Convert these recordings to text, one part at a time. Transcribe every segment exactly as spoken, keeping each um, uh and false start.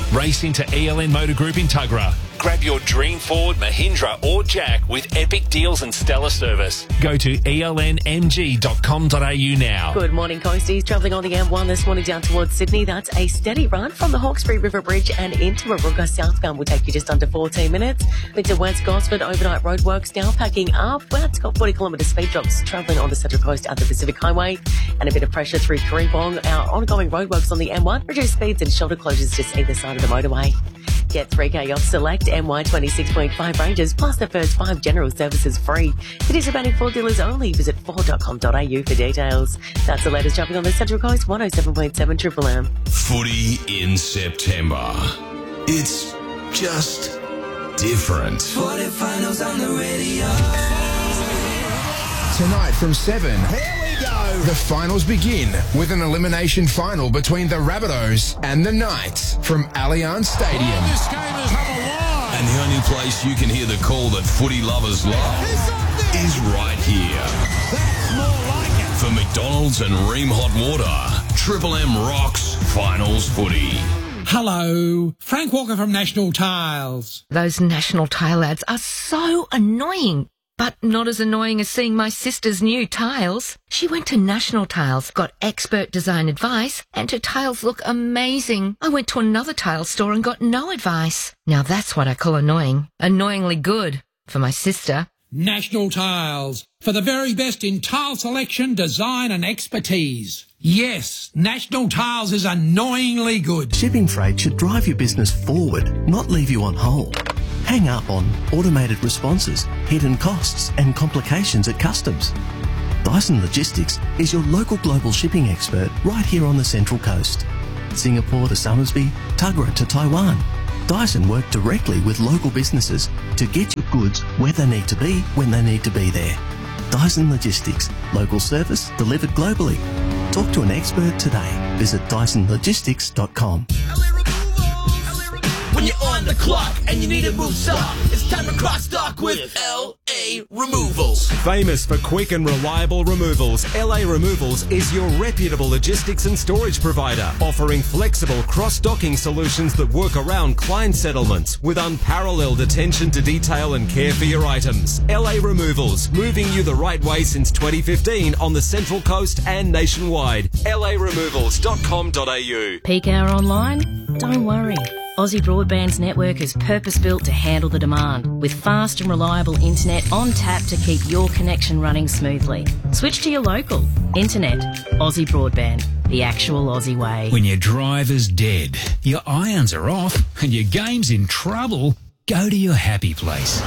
Race into E L N Motor Group in Tuggerah. Grab your dream Ford, Mahindra or Jack with epic deals and stellar service. Go to E L N M G dot com dot A U now. Good morning, coasties. Travelling on the M one this morning down towards Sydney. That's a steady run from the Hawkesbury River Bridge and into Moorooka. Southbound will take you just under fourteen minutes. Into West Gosford, overnight roadworks now packing up. Well, it's got forty kilometre speed drops travelling on the Central Coast at the Pacific Highway. And a bit of pressure through Karingbong. Our ongoing roadworks on the M one. Reduced speeds and shoulder closures just either side of the motorway. Get three K off select M Y twenty-six point five ranges, plus the first five general services free. Participating Ford dealers only. Visit ford dot com dot A U for details. That's the latest shopping on the Central Coast, one oh seven point seven Triple M. Footy in September. It's just different. Footy finals on the radio. Tonight from seven. Here we go. The finals begin with an elimination final between the Rabbitohs and the Knights from Allianz Stadium. Oh, this game is number one. And the only place you can hear the call that footy lovers love is right here. That's more like it. For McDonald's and Ream Hot Water, Triple M rocks finals footy. Hello, Frank Walker from National Tiles. Those National Tile ads are so annoying. But not as annoying as seeing my sister's new tiles. She went to National Tiles, got expert design advice, and her tiles look amazing. I went to another tile store and got no advice. Now that's what I call annoying. Annoyingly good for my sister. National Tiles, for the very best in tile selection, design and expertise. Yes, National Tiles is annoyingly good. Shipping freight should drive your business forward, not leave you on hold. Hang up on automated responses, hidden costs and complications at customs. Dyson Logistics is your local global shipping expert right here on the Central Coast. Singapore to Somersby, Tuggerah to Taiwan. Dyson work directly with local businesses to get your goods where they need to be when they need to be there. Dyson Logistics, local service delivered globally. Talk to an expert today. Visit dyson logistics dot com. When you're on the clock and you need to move stock, it's time to cross stock with L A Removals. Famous for quick and reliable removals, L A Removals is your reputable logistics and storage provider, offering flexible cross-docking solutions that work around client settlements with unparalleled attention to detail and care for your items. L A Removals, moving you the right way since twenty fifteen on the Central Coast and nationwide. L A removals dot com dot A U. Peak hour online? Don't worry. Aussie Broadband's network is purpose-built to handle the demand, with fast and reliable internet on tap to keep your connection running smoothly. Switch to your local. Internet. Aussie Broadband. The actual Aussie way. When your driver's dead, your irons are off, and your game's in trouble, go to your happy place.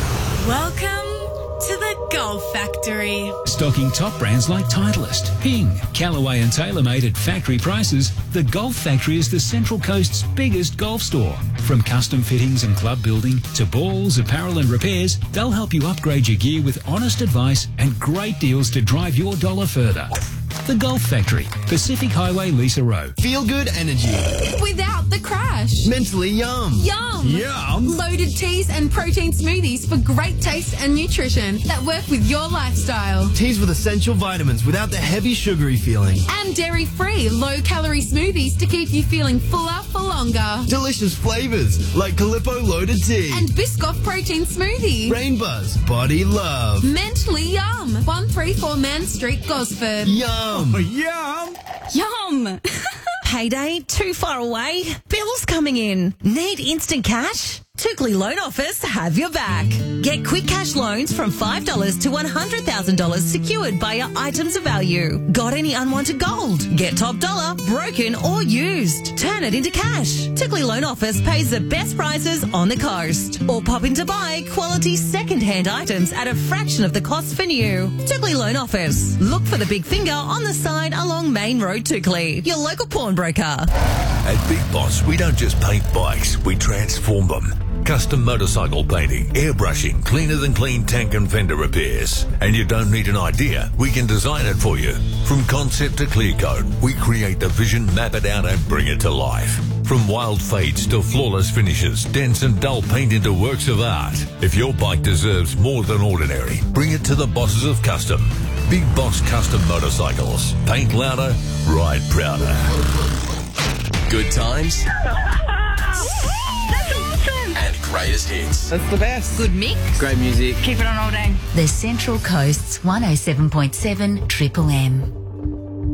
Welcome to the Golf Factory. Stocking top brands like Titleist, Ping, Callaway and TaylorMade at factory prices, the Golf Factory is the Central Coast's biggest golf store. From custom fittings and club building to balls, apparel and repairs, they'll help you upgrade your gear with honest advice and great deals to drive your dollar further. The Golf Factory, Pacific Highway, Lisa Row. Feel good energy. Without the crash. Mentally yum. Yum. Yum. Loaded teas and protein smoothies for great taste and nutrition that work with your lifestyle. Teas with essential vitamins without the heavy sugary feeling. And dairy-free, low-calorie smoothies to keep you feeling fuller for longer. Delicious flavours like Calippo Loaded Tea. And Biscoff Protein Smoothie. Rain Buzz Body Love. Mentally yum. one thirty-four Man Street, Gosford. Yum. Yum. Yum. Payday too far away? Bills coming in? Need instant cash? Tookley Loan Office have your back. Get quick cash loans from five dollars to one hundred thousand dollars secured by your items of value. Got any unwanted gold? Get top dollar, broken or used. Turn it into cash. Tookley Loan Office pays the best prices on the coast. Or pop in to buy quality second-hand items at a fraction of the cost for new. Tookley Loan Office. Look for the big finger on the side along Main Road, Tookley. Your local pawnbroker. At Big Boss, we don't just paint bikes, we transform them. Custom motorcycle painting, airbrushing, cleaner than clean tank and fender repairs. And you don't need an idea, we can design it for you. From concept to clear coat, we create the vision, map it out and bring it to life. From wild fades to flawless finishes, dense and dull paint into works of art. If your bike deserves more than ordinary, bring it to the bosses of custom. Big Boss Custom Motorcycles. Paint louder, ride prouder. Good times That's awesome. and greatest hits. That's the best. Good mix. Great music. Keep it on all day. The Central Coast's one oh seven point seven Triple M.